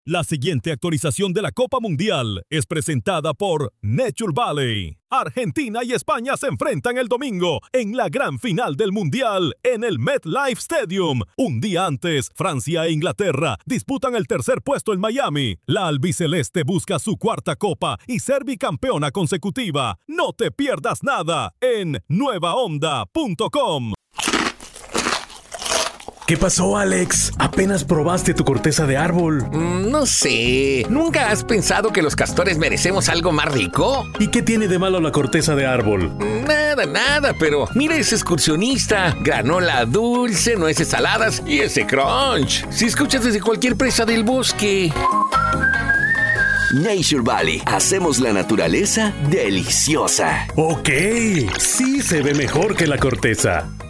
La siguiente actualización de la Copa Mundial es presentada por Nature Valley. Argentina y España se enfrentan el domingo en la gran final del Mundial en el MetLife Stadium. Un día antes, Francia e Inglaterra disputan el tercer puesto en Miami. La albiceleste busca su cuarta copa y ser bicampeona consecutiva. No te pierdas nada en nuevaonda.com. ¿Qué pasó, Alex? ¿Apenas probaste tu corteza de árbol? No sé. ¿Nunca has pensado que los castores merecemos algo más rico? ¿Y qué tiene de malo la corteza de árbol? Nada, pero mira ese excursionista. Granola dulce, nueces saladas y ese crunch. Si escuchas desde cualquier presa del bosque. Nature Valley. Hacemos la naturaleza deliciosa. Ok, sí se ve mejor que la corteza.